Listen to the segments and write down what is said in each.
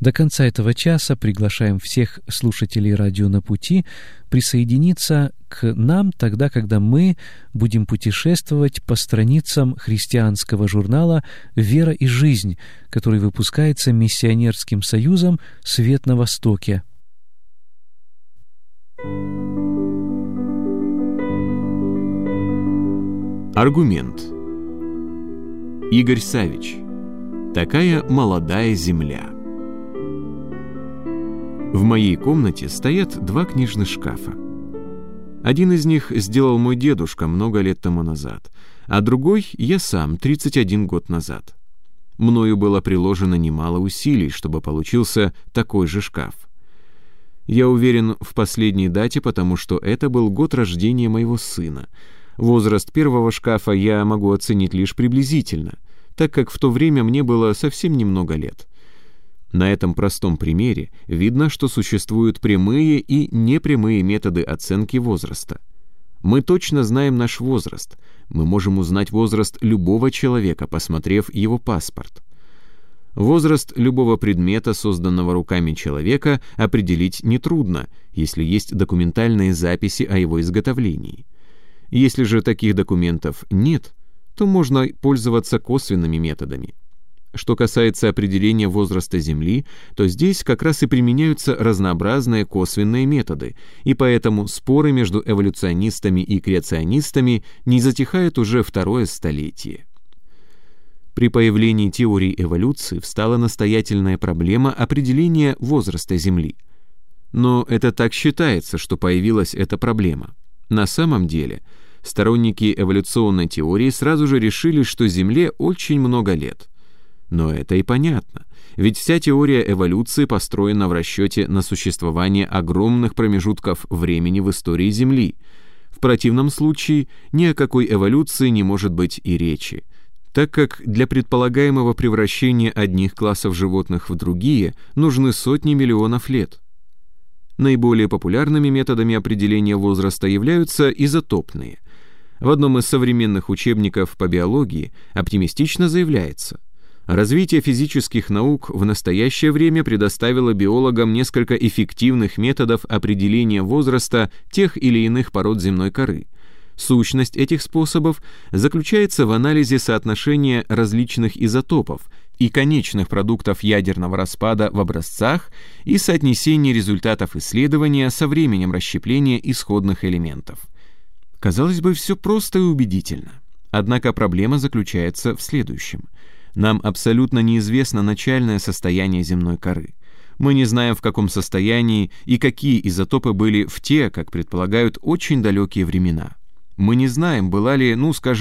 До конца этого часа приглашаем всех слушателей «Радио на пути» присоединиться к нам тогда, когда мы будем путешествовать по страницам христианского журнала «Вера и жизнь», который выпускается Миссионерским союзом «Свет на Востоке». Аргумент. Игорь Савич. Такая молодая земля. В моей комнате стоят два книжных шкафа. Один из них сделал мой дедушка много лет тому назад, а другой я сам 31 год назад. Мною было приложено немало усилий, чтобы получился такой же шкаф. Я уверен в последней дате, потому что это был год рождения моего сына. Возраст первого шкафа я могу оценить лишь приблизительно, так как в то время мне было совсем немного лет. На этом простом примере видно, что существуют прямые и непрямые методы оценки возраста. Мы точно знаем наш возраст. Мы можем узнать возраст любого человека, посмотрев его паспорт. Возраст любого предмета, созданного руками человека, определить нетрудно, если есть документальные записи о его изготовлении. Если же таких документов нет, то можно пользоваться косвенными методами. Что касается определения возраста Земли, то здесь как раз и применяются разнообразные косвенные методы, и поэтому споры между эволюционистами и креационистами не затихают уже второе столетие. При появлении теории эволюции встала настоятельная проблема определения возраста Земли. Но это так считается, что появилась эта проблема. На самом деле, сторонники эволюционной теории сразу же решили, что Земле очень много лет. Но это и понятно, ведь вся теория эволюции построена в расчете на существование огромных промежутков времени в истории Земли. В противном случае ни о какой эволюции не может быть и речи, так как для предполагаемого превращения одних классов животных в другие нужны сотни миллионов лет. Наиболее популярными методами определения возраста являются изотопные. В одном из современных учебников по биологии оптимистично заявляется: развитие физических наук в настоящее время предоставило биологам несколько эффективных методов определения возраста тех или иных пород земной коры. Сущность этих способов заключается в анализе соотношения различных изотопов и конечных продуктов ядерного распада в образцах и соотнесении результатов исследования со временем расщепления исходных элементов. Казалось бы, все просто и убедительно. Однако проблема заключается в следующем. Нам абсолютно неизвестно начальное состояние земной коры. Мы не знаем, в каком состоянии и какие изотопы были в те, как предполагают, очень далекие времена. Мы не знаем, была ли,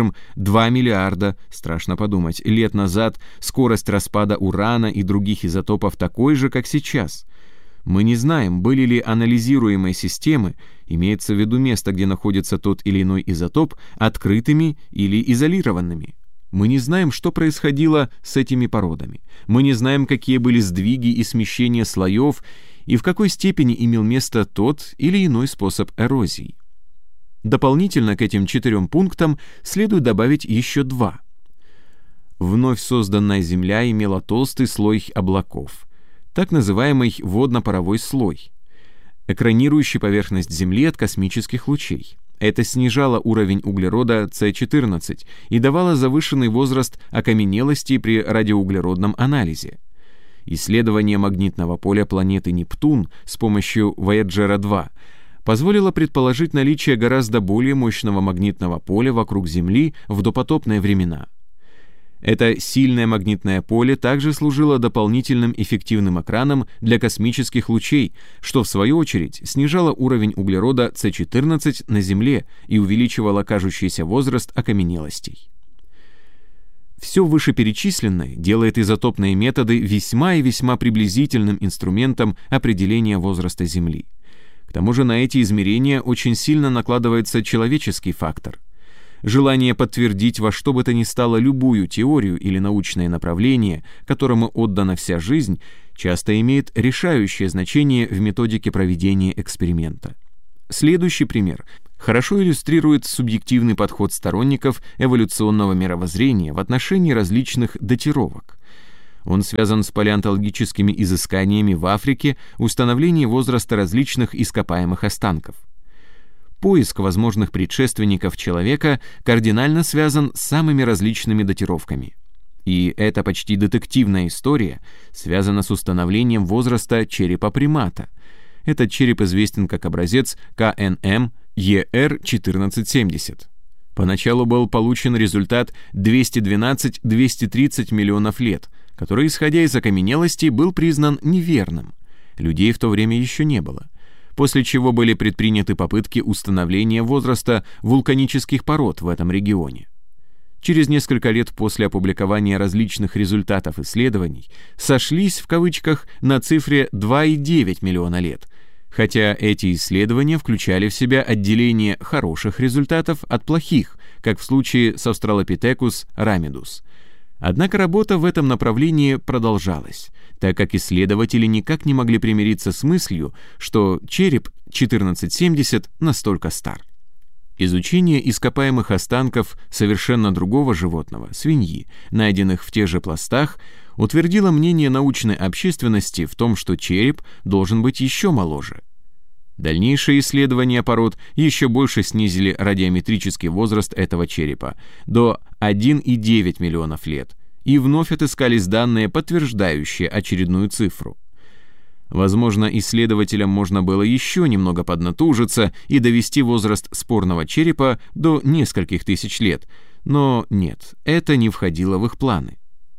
2 миллиарда, страшно подумать, лет назад скорость распада урана и других изотопов такой же, как сейчас. Мы не знаем, были ли анализируемые системы, имеется в виду место, где находится тот или иной изотоп, открытыми или изолированными. Мы не знаем, что происходило с этими породами. Мы не знаем, какие были сдвиги и смещения слоев и в какой степени имел место тот или иной способ эрозии. Дополнительно к этим 4 пунктам следует добавить еще 2. Вновь созданная Земля имела толстый слой облаков, так называемый водно-паровой слой, экранирующий поверхность Земли от космических лучей. Это снижало уровень углерода С14 и давало завышенный возраст окаменелости при радиоуглеродном анализе. Исследование магнитного поля планеты Нептун с помощью Voyager-2 позволило предположить наличие гораздо более мощного магнитного поля вокруг Земли в допотопные времена. Это сильное магнитное поле также служило дополнительным эффективным экраном для космических лучей, что в свою очередь снижало уровень углерода С14 на Земле и увеличивало кажущийся возраст окаменелостей. Все вышеперечисленное делает изотопные методы весьма и весьма приблизительным инструментом определения возраста Земли. К тому же на эти измерения очень сильно накладывается человеческий фактор. Желание подтвердить во что бы то ни стало любую теорию или научное направление, которому отдана вся жизнь, часто имеет решающее значение в методике проведения эксперимента. Следующий пример хорошо иллюстрирует субъективный подход сторонников эволюционного мировоззрения в отношении различных датировок. Он связан с палеонтологическими изысканиями в Африке, установлением возраста различных ископаемых останков. Поиск возможных предшественников человека кардинально связан с самыми различными датировками. И эта почти детективная история связана с установлением возраста черепа примата. Этот череп известен как образец КНМ ER1470. Поначалу был получен результат 212-230 миллионов лет, который, исходя из окаменелостей, был признан неверным. Людей в то время еще не было. После чего были предприняты попытки установления возраста вулканических пород в этом регионе. Через несколько лет после опубликования различных результатов исследований сошлись в кавычках на цифре 2,9 миллиона лет, хотя эти исследования включали в себя отделение хороших результатов от плохих, как в случае с Australopithecus ramidus. Однако работа в этом направлении продолжалась, так как исследователи никак не могли примириться с мыслью, что череп 1470 настолько стар. Изучение ископаемых останков совершенно другого животного, свиньи, найденных в тех же пластах, утвердило мнение научной общественности в том, что череп должен быть еще моложе. Дальнейшие исследования пород еще больше снизили радиометрический возраст этого черепа до 1,9 миллионов лет, и вновь отыскались данные, подтверждающие очередную цифру. Возможно, исследователям можно было еще немного поднатужиться и довести возраст спорного черепа до нескольких тысяч лет, но нет, это не входило в их планы.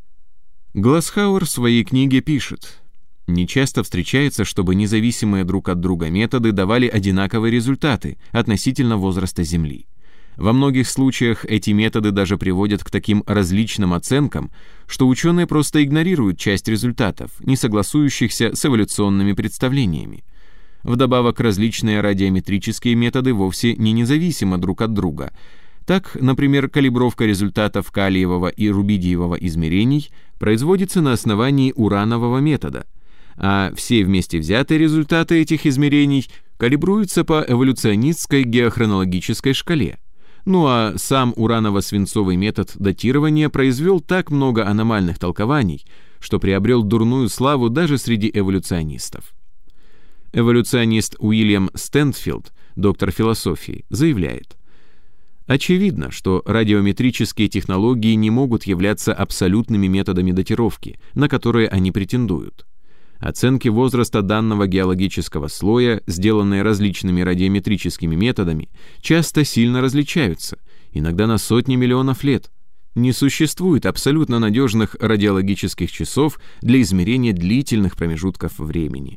Гласхауэр в своей книге пишет: «Нечасто встречается, чтобы независимые друг от друга методы давали одинаковые результаты относительно возраста Земли. Во многих случаях эти методы даже приводят к таким различным оценкам, что ученые просто игнорируют часть результатов, не согласующихся с эволюционными представлениями. Вдобавок, различные радиометрические методы вовсе не независимы друг от друга. Так, например, калибровка результатов калиевого и рубидиевого измерений производится на основании уранового метода, а все вместе взятые результаты этих измерений калибруются по эволюционистской геохронологической шкале. Ну а сам ураново-свинцовый метод датирования произвел так много аномальных толкований, что приобрел дурную славу даже среди эволюционистов. Эволюционист Уильям Стэнфилд, доктор философии, заявляет: «Очевидно, что радиометрические технологии не могут являться абсолютными методами датировки, на которые они претендуют. Оценки возраста данного геологического слоя, сделанные различными радиометрическими методами, часто сильно различаются, иногда на сотни миллионов лет. Не существует абсолютно надежных радиологических часов для измерения длительных промежутков времени».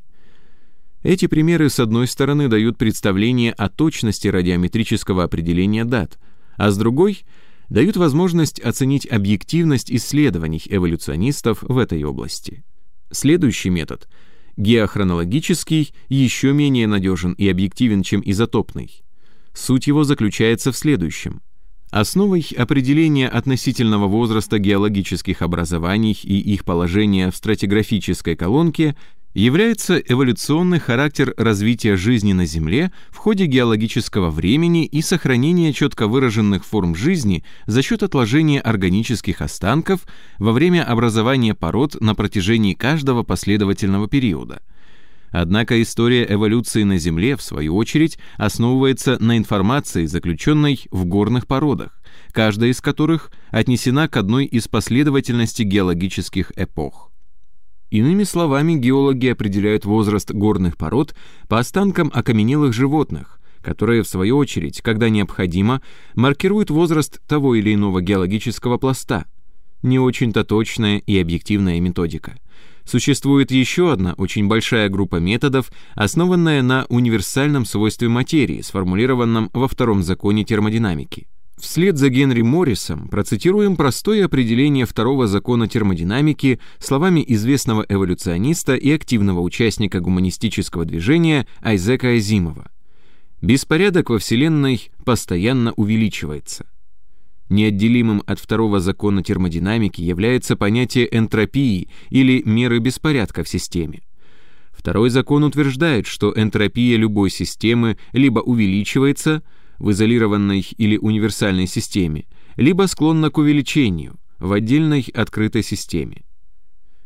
Эти примеры, с одной стороны, дают представление о точности радиометрического определения дат, а с другой — дают возможность оценить объективность исследований эволюционистов в этой области. Следующий метод, геохронологический, еще менее надежен и объективен, чем изотопный. Суть его заключается в следующем. Основой определения относительного возраста геологических образований и их положения в стратиграфической колонке является эволюционный характер развития жизни на Земле в ходе геологического времени и сохранения четко выраженных форм жизни за счет отложения органических останков во время образования пород на протяжении каждого последовательного периода. Однако история эволюции на Земле, в свою очередь, основывается на информации, заключенной в горных породах, каждая из которых отнесена к одной из последовательностей геологических эпох. Иными словами, геологи определяют возраст горных пород по останкам окаменелых животных, которые, в свою очередь, когда необходимо, маркируют возраст того или иного геологического пласта. Не очень-то точная и объективная методика. Существует еще одна очень большая группа методов, основанная на универсальном свойстве материи, сформулированном во втором законе термодинамики. Вслед за Генри Моррисом процитируем простое определение второго закона термодинамики словами известного эволюциониста и активного участника гуманистического движения Айзека Азимова. «Беспорядок во Вселенной постоянно увеличивается». Неотделимым от второго закона термодинамики является понятие энтропии или меры беспорядка в системе. Второй закон утверждает, что энтропия любой системы либо увеличивается в изолированной или универсальной системе, либо склонна к увеличению в отдельной открытой системе.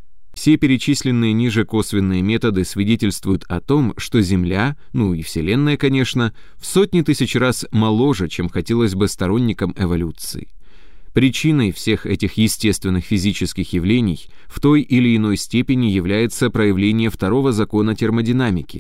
Все перечисленные ниже косвенные методы свидетельствуют о том, что Земля, ну и Вселенная, конечно, в сотни тысяч раз моложе, чем хотелось бы сторонникам эволюции. Причиной всех этих естественных физических явлений в той или иной степени является проявление второго закона термодинамики.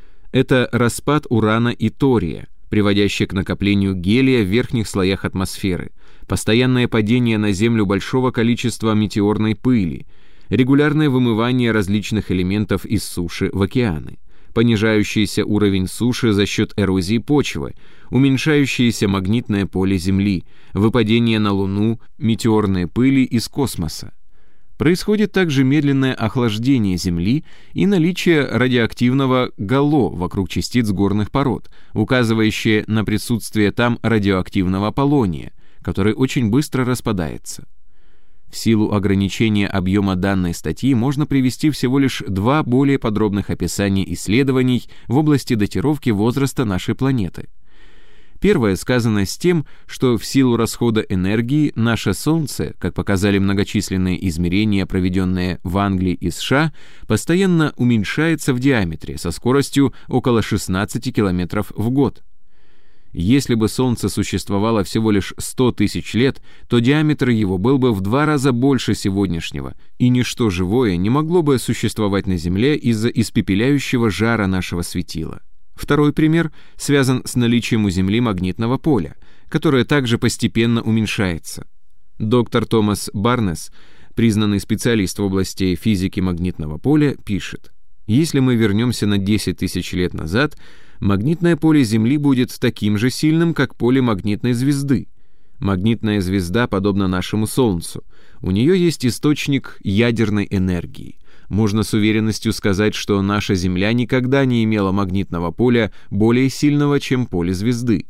Это распад урана и тория, приводящий к накоплению гелия в верхних слоях атмосферы, постоянное падение на Землю большого количества метеорной пыли, регулярное вымывание различных элементов из суши в океаны, понижающийся уровень суши за счет эрозии почвы, уменьшающееся магнитное поле Земли, выпадение на Луну метеорной пыли из космоса. Происходит также медленное охлаждение Земли и наличие радиоактивного гало вокруг частиц горных пород, указывающее на присутствие там радиоактивного полония, который очень быстро распадается. В силу ограничения объема данной статьи можно привести всего лишь два более подробных описания исследований в области датировки возраста нашей планеты. Первое сказано с тем, что в силу расхода энергии наше Солнце, как показали многочисленные измерения, проведенные в Англии и США, постоянно уменьшается в диаметре со скоростью около 16 км в год. Если бы Солнце существовало всего лишь 100 тысяч лет, то диаметр его был бы в 2 раза больше сегодняшнего, и ничто живое не могло бы существовать на Земле из-за испепеляющего жара нашего светила. Второй пример связан с наличием у Земли магнитного поля, которое также постепенно уменьшается. Доктор Томас Барнес, признанный специалист в области физики магнитного поля, пишет: «Если мы вернемся на 10 тысяч лет назад, магнитное поле Земли будет таким же сильным, как поле магнитной звезды. Магнитная звезда подобна нашему Солнцу. У нее есть источник ядерной энергии. Можно с уверенностью сказать, что наша Земля никогда не имела магнитного поля более сильного, чем поле звезды.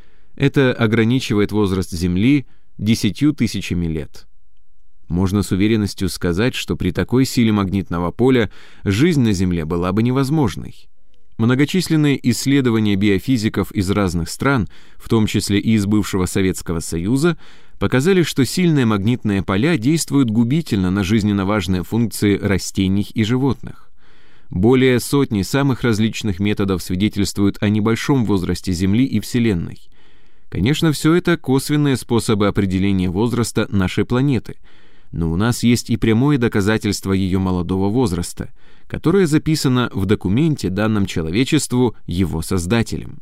Это ограничивает возраст Земли 10 тысячами лет. Можно с уверенностью сказать, что при такой силе магнитного поля жизнь на Земле была бы невозможной». Многочисленные исследования биофизиков из разных стран, в том числе и из бывшего Советского Союза, показали, что сильные магнитные поля действуют губительно на жизненно важные функции растений и животных. Более сотни самых различных методов свидетельствуют о небольшом возрасте Земли и Вселенной. Конечно, все это косвенные способы определения возраста нашей планеты, но у нас есть и прямое доказательство ее молодого возраста, которое записано в документе, данном человечеству его создателем.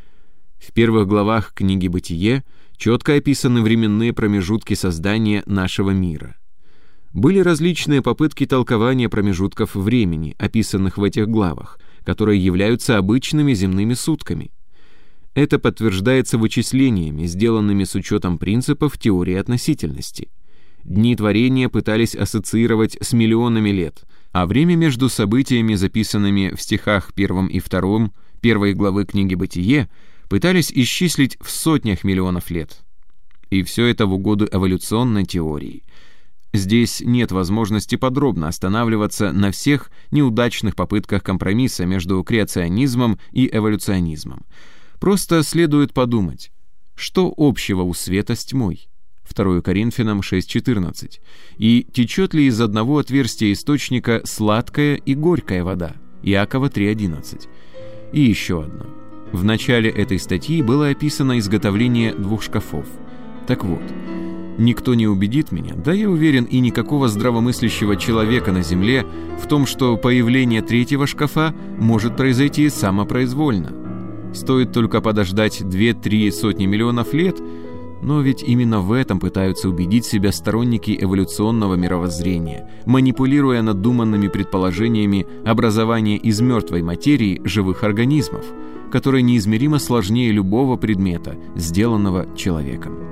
В первых главах книги «Бытие» четко описаны временные промежутки создания нашего мира. Были различные попытки толкования промежутков времени, описанных в этих главах, которые являются обычными земными сутками. Это подтверждается вычислениями, сделанными с учетом принципов теории относительности. Дни творения пытались ассоциировать с миллионами лет, а время между событиями, записанными в стихах 1 и 2 первой главы книги «Бытие», пытались исчислить в сотнях миллионов лет. И все это в угоду эволюционной теории. Здесь нет возможности подробно останавливаться на всех неудачных попытках компромисса между креационизмом и эволюционизмом. Просто следует подумать, что общего у света с тьмой? 2 Коринфянам 6:14. И течет ли из одного отверстия источника сладкая и горькая вода? Иакова 3:11. И еще одно. В начале этой статьи было описано изготовление 2 шкафов. Так вот, никто не убедит меня, да я уверен, и никакого здравомыслящего человека на Земле в том, что появление 3-го шкафа может произойти самопроизвольно. Стоит только подождать 2-3 сотни миллионов лет, но ведь именно в этом пытаются убедить себя сторонники эволюционного мировоззрения, манипулируя надуманными предположениями образования из мертвой материи живых организмов, которое неизмеримо сложнее любого предмета, сделанного человеком.